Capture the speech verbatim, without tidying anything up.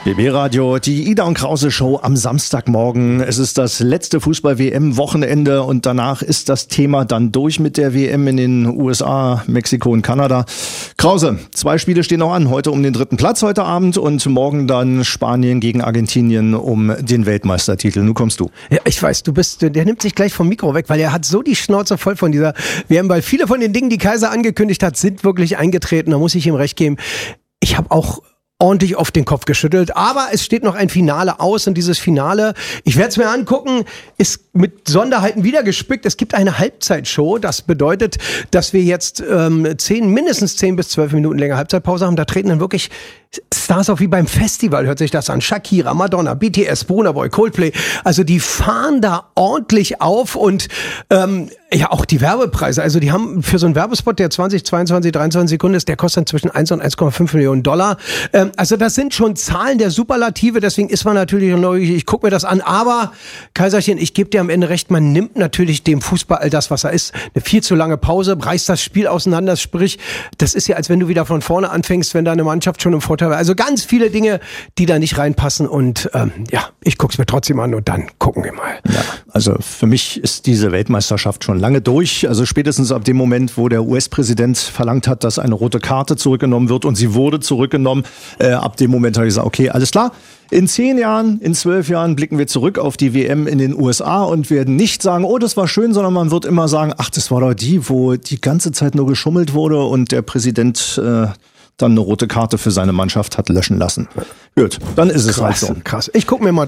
B B-Radio, die Ida und Krause Show am Samstagmorgen. Es ist das letzte Fußball-W M-Wochenende und danach ist das Thema dann durch mit der W M in den U S A, Mexiko und Kanada. Krause, zwei Spiele stehen noch an. Heute um den dritten Platz heute Abend und morgen dann Spanien gegen Argentinien um den Weltmeistertitel. Nun kommst du. Ja, ich weiß, du bist, der nimmt sich gleich vom Mikro weg, weil er hat so die Schnauze voll von dieser W M, weil viele von den Dingen, die Kaiser angekündigt hat, sind wirklich eingetreten. Da muss ich ihm recht geben. Ich habe auch ordentlich auf den Kopf geschüttelt, aber es steht noch ein Finale aus und dieses Finale, ich werde es mir angucken, ist mit Sonderheiten wieder gespickt. Es gibt eine Halbzeitshow, das bedeutet, dass wir jetzt ähm, zehn, mindestens zehn bis zwölf Minuten länger Halbzeitpause haben. Da treten dann wirklich Stars auf wie beim Festival, hört sich das an. Shakira, Madonna, B T S, Burna Boy, Coldplay. Also die fahren da ordentlich auf und ähm, ja auch die Werbepreise. Also die haben für so einen Werbespot, der zwanzig, zweiundzwanzig, dreiundzwanzig Sekunden ist, der kostet zwischen eins und eins Komma fünf Millionen Dollar. Ähm, also das sind schon Zahlen der Superlative, deswegen ist man natürlich neugierig. Ich gucke mir das an, aber Kaiserchen, ich gebe dir am Ende recht, man nimmt natürlich dem Fußball all das, was er ist. Eine viel zu lange Pause, reißt das Spiel auseinander, sprich, das ist ja, als wenn du wieder von vorne anfängst, wenn deine Mannschaft schon im Vorteil war. Also ganz viele Dinge, die da nicht reinpassen und ähm, ja, ich gucke es mir trotzdem an und dann gucken wir mal. Ja, also für mich ist diese Weltmeisterschaft schon lange durch. Also spätestens ab dem Moment, wo der U S-Präsident verlangt hat, dass eine rote Karte zurückgenommen wird und sie wurde zurückgenommen, äh, ab dem Moment habe ich gesagt, okay, alles klar. In zehn Jahren, in zwölf Jahren blicken wir zurück auf die W M in den U S A und werden nicht sagen, oh, das war schön, sondern man wird immer sagen, ach, das war doch die, wo die ganze Zeit nur geschummelt wurde und der Präsident äh, dann eine rote Karte für seine Mannschaft hat löschen lassen. Gut, dann ist es krass, halt so. Krass. Ich gucke mir mal